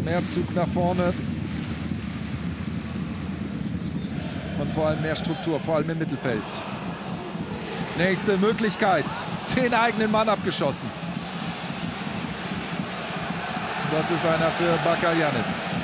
Mehr Zug nach vorne. Und vor allem mehr Struktur, vor allem im Mittelfeld. Nächste Möglichkeit. Den eigenen Mann abgeschossen. Das ist einer für Bakayannis.